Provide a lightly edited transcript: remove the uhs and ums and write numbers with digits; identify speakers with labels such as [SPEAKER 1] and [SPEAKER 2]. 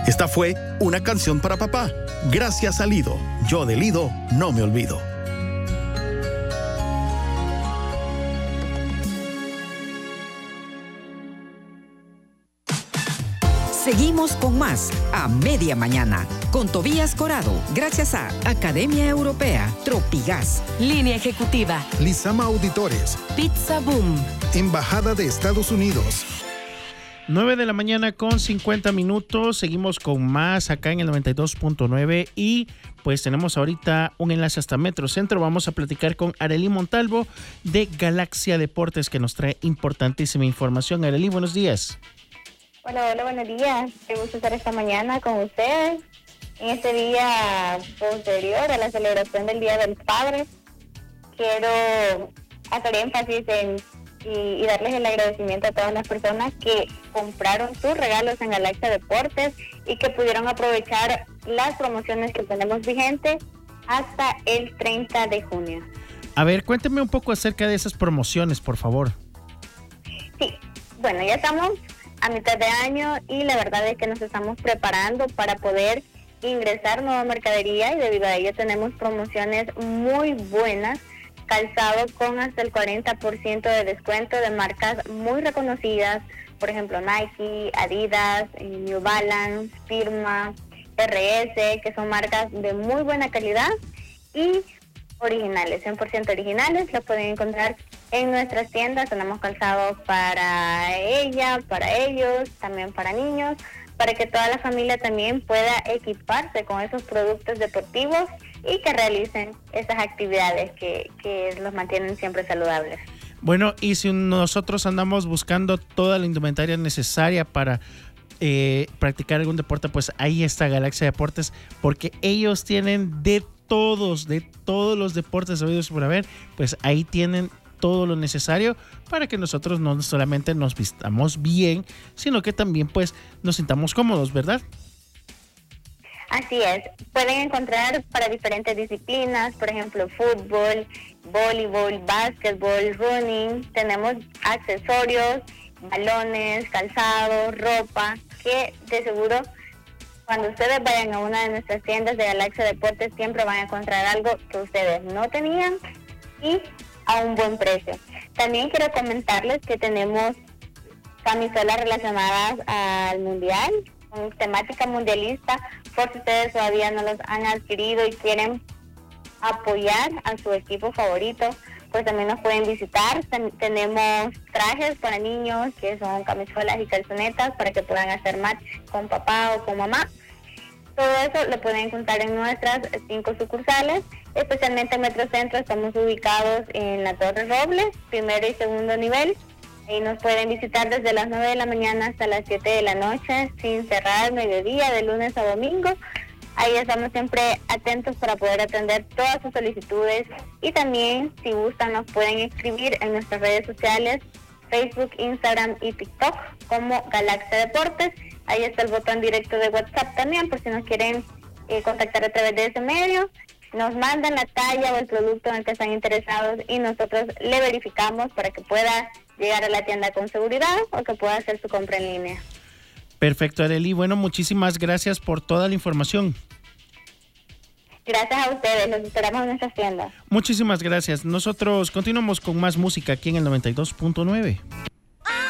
[SPEAKER 1] Esta fue una canción para papá. Gracias a Lido. Yo de Lido no me olvido.
[SPEAKER 2] Seguimos con más a media mañana con Tobías Corado, gracias a Academia Europea, Tropigas,
[SPEAKER 3] Línea Ejecutiva,
[SPEAKER 4] Lizama Auditores,
[SPEAKER 3] Pizza Boom,
[SPEAKER 4] Embajada de Estados Unidos.
[SPEAKER 5] 9 de la mañana con 50 minutos. Seguimos con más acá en el 92.9 y pues tenemos ahorita un enlace hasta Metro Centro. Vamos a platicar con Arely Montalvo de Galaxia Deportes, que nos trae importantísima información. Arely, buenos días.
[SPEAKER 6] Hola, buenos días. Qué gusto estar esta mañana con ustedes. En este día posterior a la celebración del Día del Padre, quiero hacer énfasis y darles el agradecimiento a todas las personas que compraron sus regalos en Galaxia Deportes y que pudieron aprovechar las promociones que tenemos vigentes hasta el 30 de junio.
[SPEAKER 5] A ver, cuénteme un poco acerca de esas promociones, por favor.
[SPEAKER 6] Sí, bueno, ya estamos a mitad de año y la verdad es que nos estamos preparando para poder ingresar nueva mercadería y debido a ello tenemos promociones muy buenas, calzado con hasta el 40% de descuento de marcas muy reconocidas, por ejemplo Nike, Adidas, New Balance, Firma, RS, que son marcas de muy buena calidad y originales, 100% originales. Los pueden encontrar en nuestras tiendas. Tenemos calzado para ella, para ellos, también para niños, para que toda la familia también pueda equiparse con esos productos deportivos y que realicen esas actividades que los mantienen siempre saludables.
[SPEAKER 5] Bueno, y si nosotros andamos buscando toda la indumentaria necesaria para practicar algún deporte, pues ahí está Galaxia Deportes, porque ellos tienen de todos los deportes habidos por haber, pues ahí tienen todo lo necesario para que nosotros no solamente nos vistamos bien, sino que también pues nos sintamos cómodos, ¿verdad?
[SPEAKER 6] Así es, pueden encontrar para diferentes disciplinas, por ejemplo fútbol, voleibol, básquetbol, running. Tenemos accesorios, balones, calzado, ropa, que de seguro cuando ustedes vayan a una de nuestras tiendas de Galaxia Deportes siempre van a encontrar algo que ustedes no tenían y a un buen precio. También quiero comentarles que tenemos camisolas relacionadas al mundial, con temática mundialista, por si ustedes todavía no los han adquirido y quieren apoyar a su equipo favorito, pues también nos pueden visitar. Tenemos trajes para niños que son camisolas y calzonetas para que puedan hacer match con papá o con mamá. Todo eso lo pueden encontrar en nuestras 5 sucursales, especialmente en Metro Centro. Estamos ubicados en la Torre Robles, primero y segundo nivel. Ahí nos pueden visitar desde las 9 de la mañana hasta las 7 de la noche, sin cerrar mediodía, de lunes a domingo. Ahí estamos siempre atentos para poder atender todas sus solicitudes y también, si gustan, nos pueden escribir en nuestras redes sociales, Facebook, Instagram y TikTok como Galaxia Deportes. Ahí está el botón directo de WhatsApp también, por si nos quieren contactar a través de ese medio. Nos mandan la talla o el producto en el que están interesados y nosotros le verificamos para que pueda llegar a la tienda con seguridad o que pueda hacer su compra en línea.
[SPEAKER 5] Perfecto, Arely. Bueno, muchísimas gracias por toda la información.
[SPEAKER 6] Gracias a ustedes, los esperamos en nuestras tiendas.
[SPEAKER 5] Muchísimas gracias. Nosotros continuamos con más música aquí en el 92.9.